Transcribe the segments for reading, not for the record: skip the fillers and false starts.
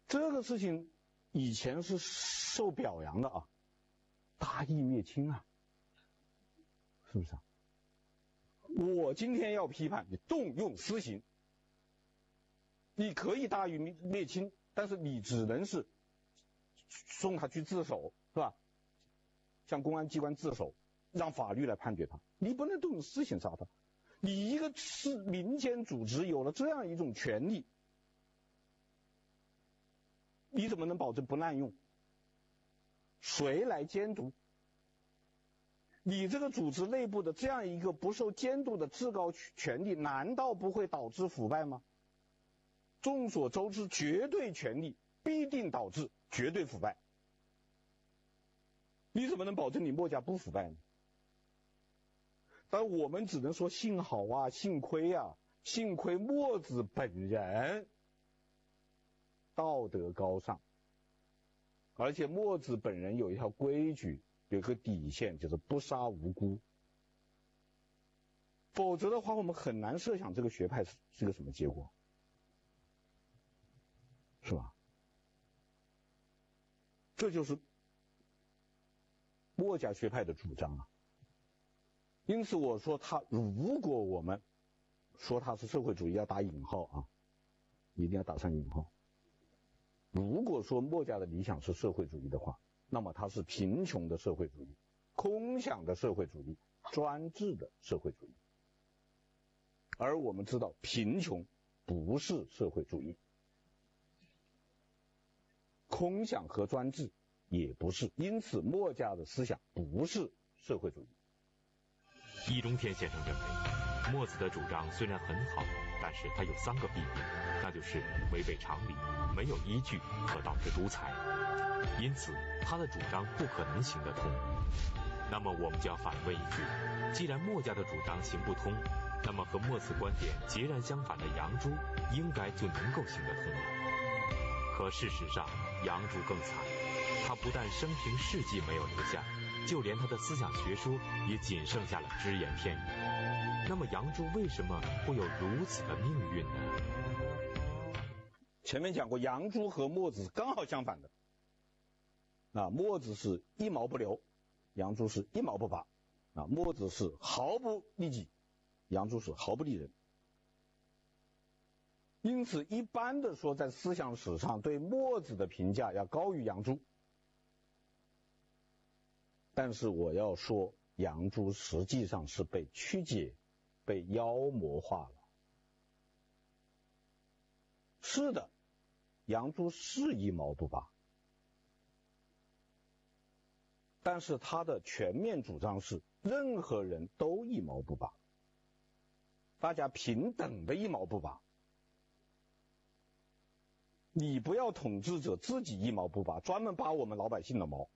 这个事情以前是受表扬的啊，大义灭亲啊，是不是啊？我今天要批判你动用私刑，你可以大义灭亲，但是你只能是送他去自首，是吧？向公安机关自首，让法律来判决他，你不能动用私刑杀他。你一个是民间组织有了这样一种权利，你怎么能保证不滥用？谁来监督？你这个组织内部的这样一个不受监督的至高权力，难道不会导致腐败吗？众所周知，绝对权力必定导致绝对腐败。你怎么能保证你墨家不腐败呢？但我们只能说幸好啊，幸亏啊，幸亏墨子本人道德高尚，而且墨子本人有一条规矩，有个底线，就是不杀无辜。否则的话，我们很难设想这个学派是个什么结果，是吧？这就是墨家学派的主张啊。因此我说他，如果我们说他是社会主义，要打引号啊，一定要打上引号。如果说墨家的理想是社会主义的话，那么它是贫穷的社会主义、空想的社会主义、专制的社会主义。而我们知道，贫穷不是社会主义，空想和专制也不是，因此墨家的思想不是社会主义。 易中天先生认为，墨子的主张虽然很好，但是他有3个弊病，那就是违背常理、没有依据和导致独裁，因此他的主张不可能行得通。那么我们就要反问一句，既然墨家的主张行不通，那么和墨子观点截然相反的杨朱应该就能够行得通了。可事实上，杨朱更惨，他不但生平事迹没有留下，就连他的思想学说也仅剩下了只言片语。那么杨朱为什么会有如此的命运呢？ 前面讲过，杨朱和墨子刚好相反的。墨子是一毛不留，杨朱是一毛不拔。墨子是毫不利己，杨朱是毫不利人。因此一般的说，在思想史上对墨子的评价要高于杨朱。但是我要说，杨朱实际上是被曲解、被妖魔化了。是的，杨朱是一毛不拔，但是他的全面主张是任何人都一毛不拔，大家平等的一毛不拔。你不要统治者自己一毛不拔，专门拔我们老百姓的毛。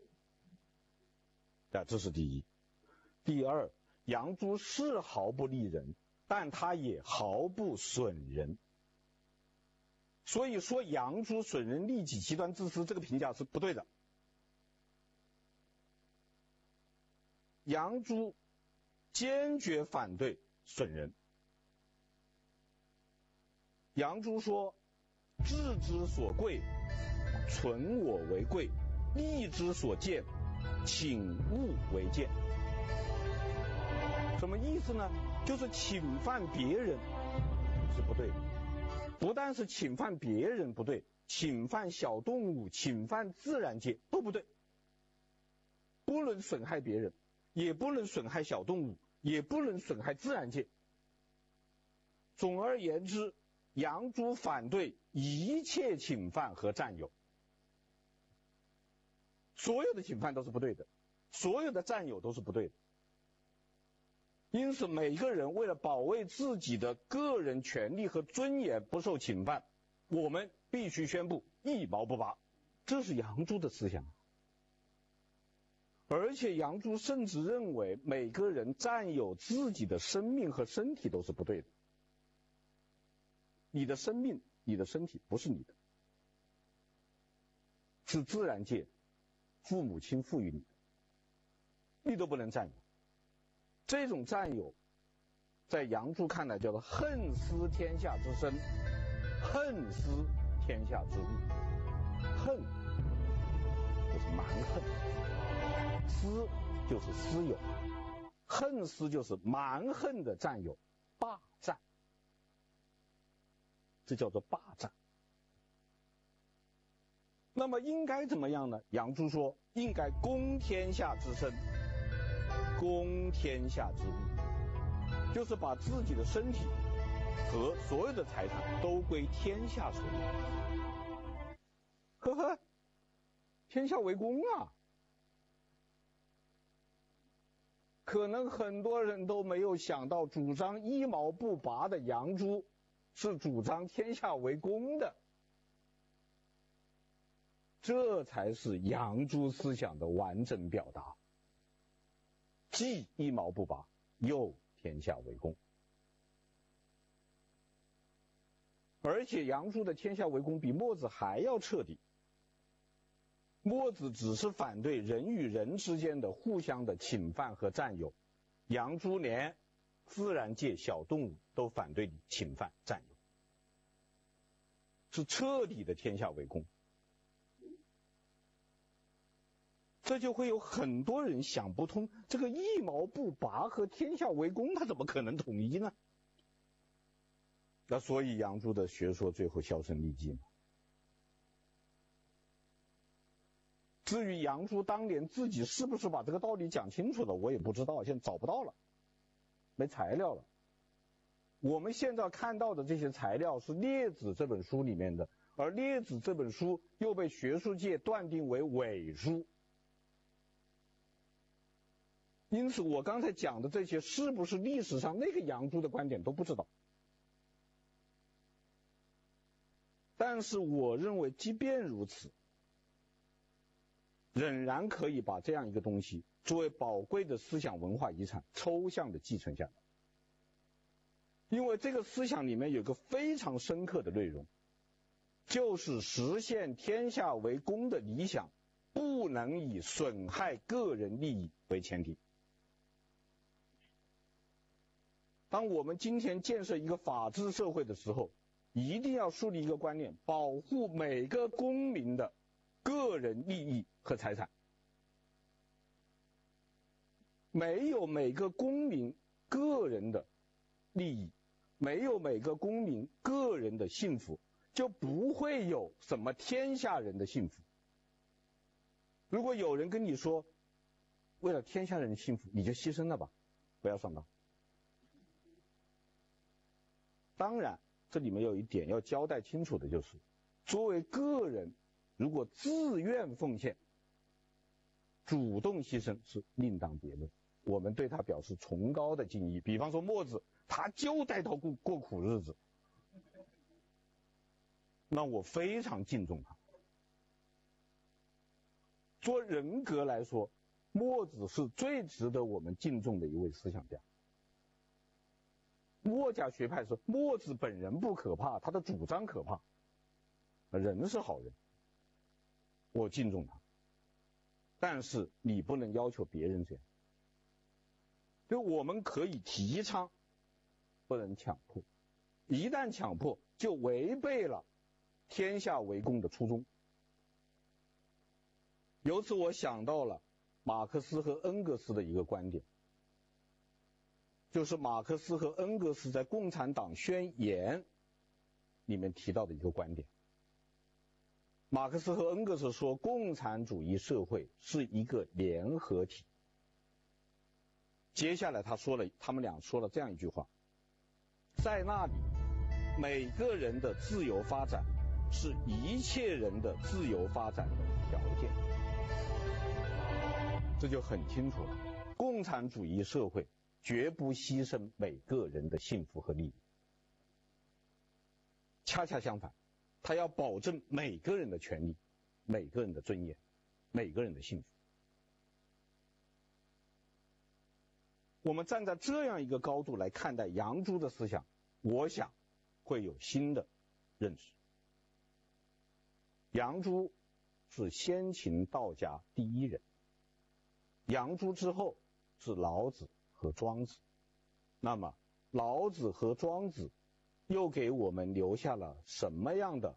这是第一。第二，杨朱是毫不利人，但他也毫不损人。所以说杨朱损人利己、极端自私，这个评价是不对的。杨朱坚决反对损人。杨朱说，智之所贵，存我为贵；义之所贱，请勿为贱。什么意思呢？就是侵犯别人是不对的，不但是侵犯别人不对，侵犯小动物、侵犯自然界都不对。不能损害别人，也不能损害小动物，也不能损害自然界。总而言之，杨朱反对一切侵犯和占有。所有的侵犯都是不对的，所有的占有都是不对的。因此每个人为了保卫自己的个人权利和尊严不受侵犯，我们必须宣布一毛不拔。这是杨朱的思想。而且杨朱甚至认为每个人占有自己的生命和身体都是不对的。你的生命、你的身体不是你的，是自然界父母亲赋予你的，你都不能占有。这种占有在杨朱看来叫做恨思天下之生，恨思天下之物。恨就是蛮横，私就是私有，恨私就是蛮横的占有，霸占，这叫做霸占。那么应该怎么样呢？杨朱说应该公天下之身，公天下之物，就是把自己的身体和所有的财产都归天下所有。呵呵，天下为公啊！可能很多人都没有想到，主张一毛不拔的杨朱是主张天下为公的，这才是杨朱思想的完整表达，既一毛不拔，又天下为公。而且杨朱的天下为公比墨子还要彻底。墨子只是反对人与人之间的互相的侵犯和占有，杨朱连自然界小动物都反对你侵犯占有，是彻底的天下为公。这就会有很多人想不通，这个一毛不拔和天下为公它怎么可能统一呢？那所以杨朱的学说最后销声匿迹嘛。至于杨朱当年自己是不是把这个道理讲清楚了，我也不知道，现在找不到了，没材料了。我们现在看到的这些材料是《列子》这本书里面的，而《列子》这本书又被学术界断定为伪书。因此我刚才讲的这些是不是历史上那个杨朱的观点都不知道。但是我认为即便如此，仍然可以把这样一个东西作为宝贵的思想文化遗产抽象的继承下来。因为这个思想里面有个非常深刻的内容，就是实现天下为公的理想不能以损害个人利益为前提。当我们今天建设一个法治社会的时候，一定要树立一个观念，保护每个公民的个人利益和财产。没有每个公民个人的利益，没有每个公民个人的幸福，就不会有什么天下人的幸福。如果有人跟你说，为了天下人的幸福，你就牺牲了吧，不要上当。当然，这里面有一点要交代清楚的就是，作为个人，如果自愿奉献、主动牺牲是另当别论，我们对他表示崇高的敬意。比方说墨子，他就带头过苦日子，那我非常敬重他。做人格来说，墨子是最值得我们敬重的一位思想家。墨家学派说墨子本人不可怕，他的主张可怕。人是好人，我敬重他，但是你不能要求别人这样。就我们可以提倡，不能强迫。一旦强迫，就违背了天下为公的初衷。由此我想到了马克思和恩格斯的一个观点，就是马克思和恩格斯在《共产党宣言》里面提到的一个观点。马克思和恩格斯说，共产主义社会是一个联合体。接下来他们俩说了这样一句话，在那里，每个人的自由发展是一切人的自由发展的条件。这就很清楚了，共产主义社会绝不牺牲每个人的幸福和利益，恰恰相反，他要保证每个人的权利、每个人的尊严、每个人的幸福。我们站在这样一个高度来看待杨朱的思想，我想会有新的认识。杨朱是先秦道家第一人，杨朱之后是老子和庄子。那么老子和庄子又给我们留下了什么样的